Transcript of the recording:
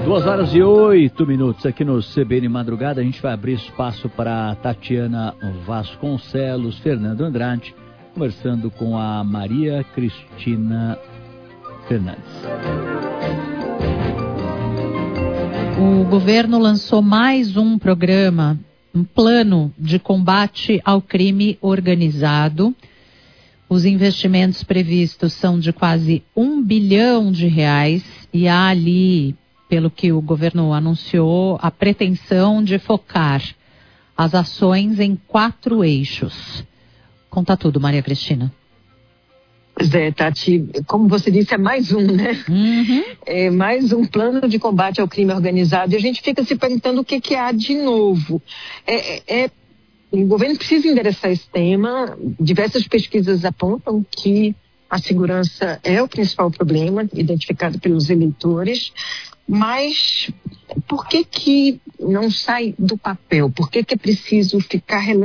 2h08 aqui no CBN Madrugada. A gente vai abrir espaço para Tatiana Vasconcelos, Fernando Andrade, conversando com a Maria Cristina Fernandes. O governo lançou mais um programa, um plano de combate ao crime organizado. Os investimentos previstos são de quase R$1 bilhão e há ali, pelo que o governo anunciou, a pretensão de focar as ações em 4 eixos. Conta tudo, Maria Cristina. Pois é, Tati, como você disse, é mais um, né? É mais um plano de combate ao crime organizado e a gente fica se perguntando o que há de novo. O governo precisa endereçar esse tema. Diversas pesquisas apontam que a segurança é o principal problema identificado pelos eleitores, mas por que não sai do papel? Por que é preciso ficar